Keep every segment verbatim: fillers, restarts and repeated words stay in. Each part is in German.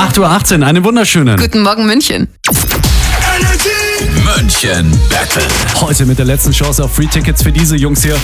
acht Uhr achtzehn, einen wunderschönen. Guten Morgen, München. München Battle. Heute mit der letzten Chance auf Free Tickets für diese Jungs hier.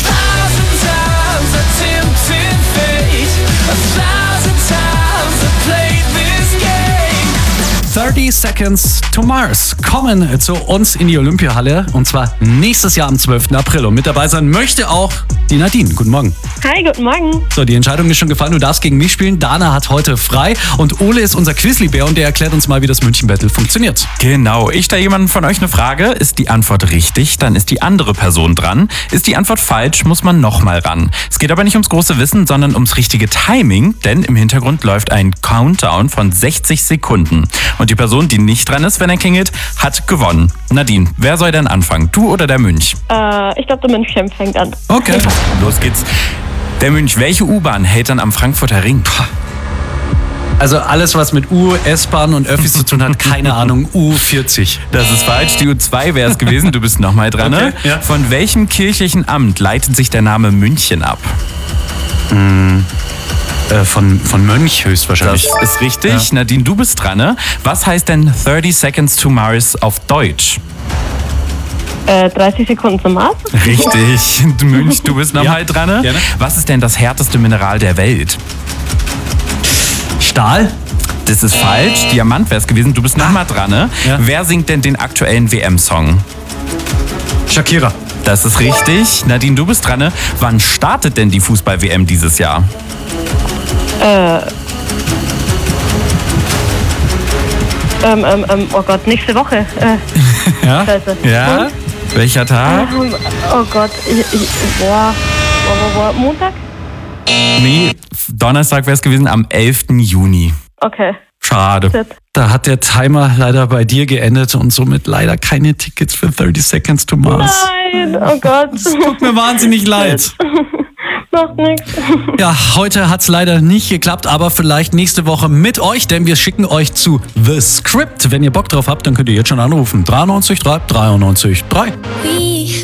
thirty Seconds to Mars kommen zu uns in die Olympiahalle und zwar nächstes Jahr am zwölften April. Und mit dabei sein möchte auch die Nadine. Guten Morgen. Hi, guten Morgen. So, die Entscheidung ist schon gefallen. Du darfst gegen mich spielen. Dana hat heute frei und Ole ist unser Quizly-Bär und der erklärt uns mal, wie das München-Battle funktioniert. Genau. Ich stelle jemandem von euch eine Frage. Ist die Antwort richtig, dann ist die andere Person dran. Ist die Antwort falsch, muss man nochmal ran. Es geht aber nicht ums große Wissen, sondern ums richtige Timing, denn im Hintergrund läuft ein Countdown von sechzig Sekunden. Und die Person, die nicht dran ist, wenn er klingelt, hat gewonnen. Nadine, wer soll denn anfangen? Du oder der Münch? Äh, ich glaube, der München fängt an. Okay. Los geht's. Der Münch, welche U-Bahn hält dann am Frankfurter Ring? Also alles, was mit U, S-Bahn und Öffis zu tun hat, keine Ahnung, U vierzig. Das ist falsch. Die U zwei wäre es gewesen. Du bist nochmal dran. Okay, Ne? ja. Von welchem kirchlichen Amt leitet sich der Name München ab? Äh, von, von Mönch höchstwahrscheinlich. Das ist richtig. Ja. Nadine, du bist dran. Ne? Was heißt denn thirty Seconds to Mars auf Deutsch? Äh, dreißig Sekunden zum Mars. Richtig. Du Münch, du bist nochmal Ja, dran. Ne? gerne. Was ist denn das härteste Mineral der Welt? Stahl? Das ist falsch. Diamant wäre es gewesen. Du bist nochmal dran. Ne? Ja. Wer singt denn den aktuellen W M-Song? Shakira. Das ist richtig. Nadine, du bist dran. Ne? Wann startet denn die Fußball-W M dieses Jahr? Äh. Ähm, ähm, ähm, oh Gott, nächste Woche. Äh, Ja? Scheiße. Ja? Und? Welcher Tag? Ähm, oh Gott, ich, ich, boah. Boah, boah, boah. Montag? Nee, Donnerstag wäre es gewesen, am elften Juni. Okay. Schade. Shit. Da hat der Timer leider bei dir geendet und somit leider keine Tickets für thirty Seconds to Mars. Nein, oh Gott. Tut mir wahnsinnig leid. Macht nichts. Ja, heute hat's leider nicht geklappt, aber vielleicht nächste Woche mit euch, denn wir schicken euch zu The Script. Wenn ihr Bock drauf habt, dann könnt ihr jetzt schon anrufen. drei neun drei, drei neun drei. We